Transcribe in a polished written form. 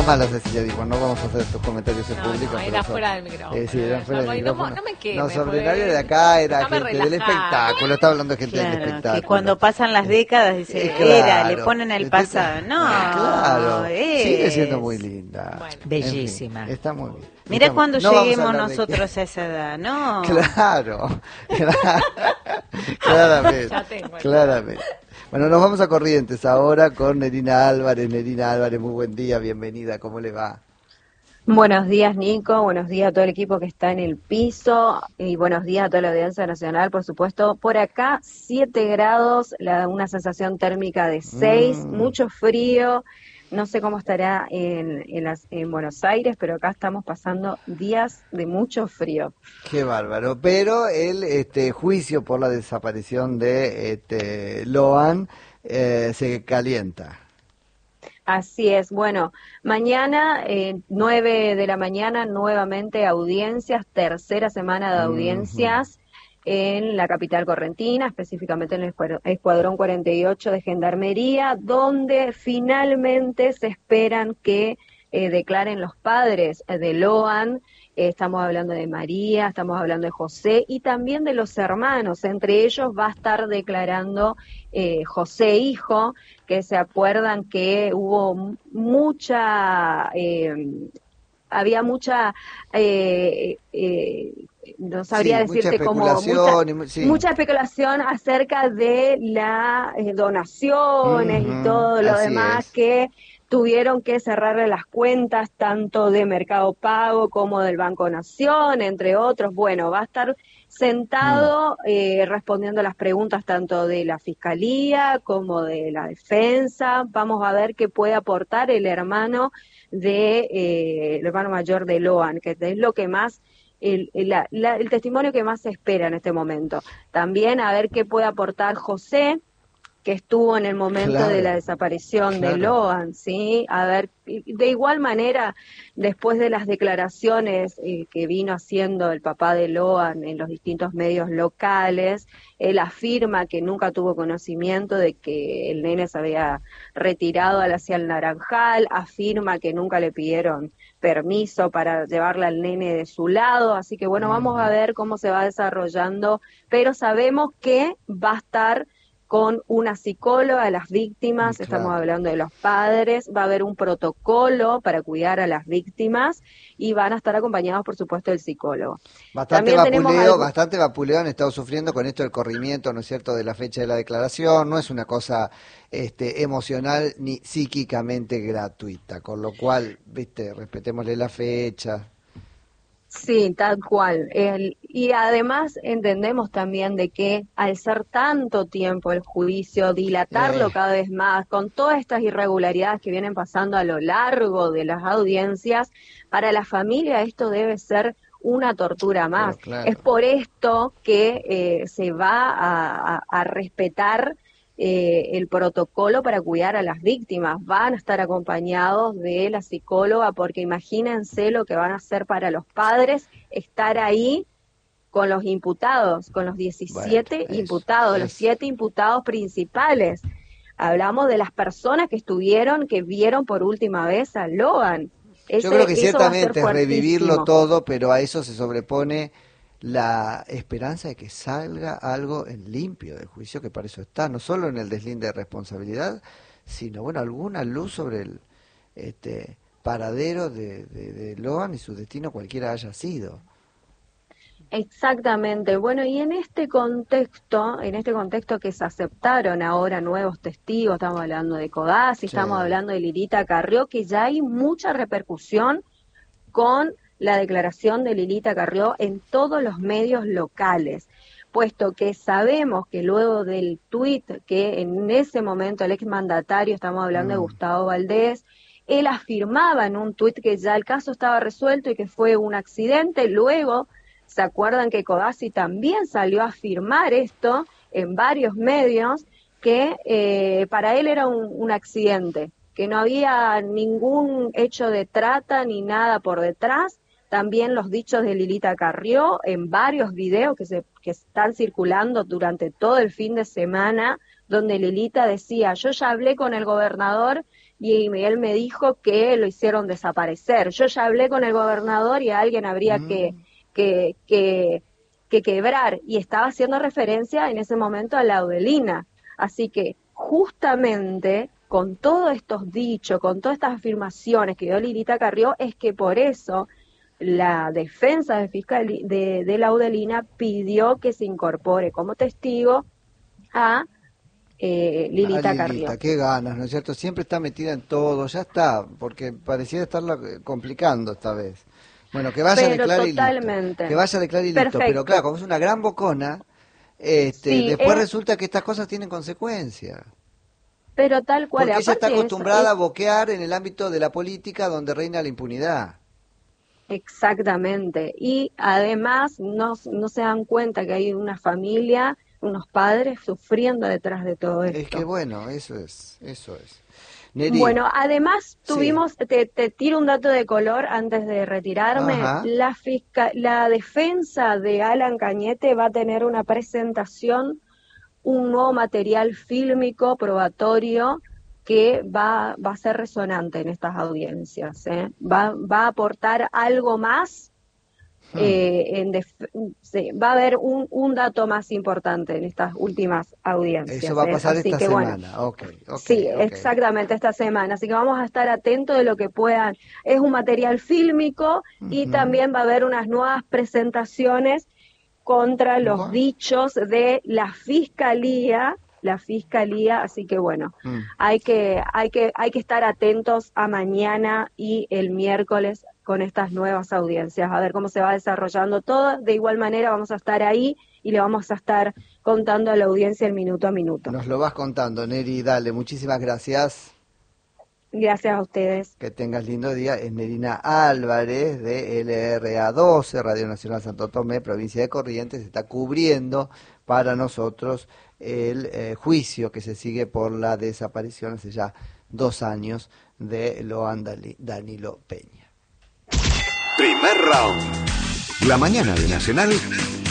Mala Cecilia dijo, no vamos a hacer estos comentarios en público. No, era fuera del micrófono. Sí, era fuera del micrófono. No me quemes. Los ordinarios de acá era Déjame gente del espectáculo, estaba hablando de gente del Claro, espectáculo. que cuando pasan las décadas dice, Claro. era, le ponen el pasado. No, claro, es. sigue siendo muy linda. Bueno. Bellísima. En fin, está muy bien. Mirá Estamos- cuando no vamos a lleguemos hablar de nosotros a esa edad, ¿no? Claramente, Ya tengo. claramente. Bueno, nos vamos a Corrientes ahora con Nerina Álvarez. Nerina Álvarez, muy buen día, bienvenida, ¿cómo le va? Buenos días, Nico. Buenos días a todo el equipo que está en el piso y buenos días a toda la audiencia nacional, por supuesto. Por acá, 7 grados, una sensación térmica de 6, mucho frío. No sé cómo estará en Buenos Aires, pero acá estamos pasando días de mucho frío. Qué bárbaro. Pero el juicio por la desaparición de Loan se calienta. Así es. Bueno, mañana, 9 de la mañana, nuevamente audiencias, tercera semana de audiencias en la capital correntina, específicamente en el Escuadrón 48 de Gendarmería, donde finalmente se esperan que declaren los padres de Loan. Estamos hablando de María, estamos hablando de José y también de los hermanos. Entre ellos va a estar declarando José hijo, que se acuerdan que hubo había mucha, no sabría decirte mucha especulación acerca de las donaciones y todo lo demás que tuvieron que cerrarle las cuentas tanto de Mercado Pago como del Banco Nación, entre otros. Bueno, va a estar sentado respondiendo las preguntas tanto de la Fiscalía como de la Defensa. Vamos a ver qué puede aportar el hermano el hermano mayor de Loan, que es lo que más el testimonio que más se espera en este momento. También a ver qué puede aportar José, que estuvo en el momento de la desaparición de Loan, ¿sí? A ver, de igual manera, después de las declaraciones que vino haciendo el papá de Loan en los distintos medios locales, él afirma que nunca tuvo conocimiento de que el nene se había retirado hacia el Naranjal, afirma que nunca le pidieron permiso para llevarle al nene de su lado, así que bueno, vamos a ver cómo se va desarrollando, pero sabemos que va a estar con una psicóloga a las víctimas, estamos hablando de los padres, va a haber un protocolo para cuidar a las víctimas y van a estar acompañados, por supuesto, del psicólogo. Bastante vapuleo han estado sufriendo con esto del corrimiento, ¿no es cierto?, de la fecha de la declaración. No es una cosa emocional ni psíquicamente gratuita, con lo cual, respetémosle la fecha. Sí, tal cual. Y además entendemos también de que al ser tanto tiempo el juicio, dilatarlo cada vez más, con todas estas irregularidades que vienen pasando a lo largo de las audiencias, para la familia esto debe ser una tortura más. Es por esto que se va a respetar el protocolo para cuidar a las víctimas. Van a estar acompañados de la psicóloga, porque imagínense lo que van a hacer para los padres estar ahí con los imputados, con los 17 imputados, los 7 imputados principales. Hablamos de las personas que vieron por última vez a Loan. Yo creo que ciertamente es revivirlo todo, pero a eso se sobrepone la esperanza de que salga algo en limpio del juicio, que para eso está, no solo en el deslinde de responsabilidad, sino alguna luz sobre el paradero de Loan y su destino, cualquiera haya sido. Exactamente. Bueno, y en este contexto que se aceptaron ahora nuevos testigos, estamos hablando de Codazzi, estamos hablando de Lilita Carrió, que ya hay mucha repercusión con la declaración de Lilita Carrió en todos los medios locales, puesto que sabemos que luego del tuit que en ese momento el exmandatario, estamos hablando de Gustavo Valdés, él afirmaba en un tuit que ya el caso estaba resuelto y que fue un accidente. Luego, ¿se acuerdan que Codazzi también salió a afirmar esto en varios medios, que para él era un accidente, que no había ningún hecho de trata ni nada por detrás? También los dichos de Lilita Carrió en varios videos que están circulando durante todo el fin de semana, donde Lilita decía: yo ya hablé con el gobernador y él me dijo que lo hicieron desaparecer. Yo ya hablé con el gobernador y a alguien habría que quebrar, y estaba haciendo referencia en ese momento a la Audelina. Así que justamente con todos estos dichos, con todas estas afirmaciones que dio Lilita Carrió, es que por eso la defensa de fiscal de la Audelina pidió que se incorpore como testigo a Lilita Carrió. Qué ganas, ¿no es cierto? Siempre está metida en todo, ya está, porque pareciera estarla complicando esta vez. Bueno, que vaya a declarar y listo. Que vaya a declarar y listo. Pero claro, como es una gran bocona, después resulta que estas cosas tienen consecuencias. Pero tal cual. Porque ella está acostumbrada a boquear en el ámbito de la política donde reina la impunidad. Exactamente. Y además no se dan cuenta que hay una familia, unos padres sufriendo detrás de todo esto. Es que bueno, eso es. Neri. Bueno, además tuvimos, te tiro un dato de color antes de retirarme. La defensa de Alan Cañete va a tener una presentación, un nuevo material fílmico probatorio que va a ser resonante en estas audiencias. Va a aportar algo más. Va a haber un dato más importante en estas últimas audiencias. Eso va a pasar esta semana. Sí, exactamente, esta semana. Así que vamos a estar atentos de lo que puedan. Es un material fílmico y también va a haber unas nuevas presentaciones contra los dichos de la fiscalía, así que bueno, hay que estar atentos a mañana y el miércoles con estas nuevas audiencias, a ver cómo se va desarrollando todo. De igual manera vamos a estar ahí y le vamos a estar contando a la audiencia el minuto a minuto. Nos lo vas contando, Neri, dale, muchísimas gracias. Gracias a ustedes. Que tengas lindo día. Es Nerina Álvarez de LRA 12, Radio Nacional Santo Tomé, provincia de Corrientes, está cubriendo para nosotros el juicio que se sigue por la desaparición hace ya 2 años de Loan Danilo Peña. Primer round. La mañana de Nacional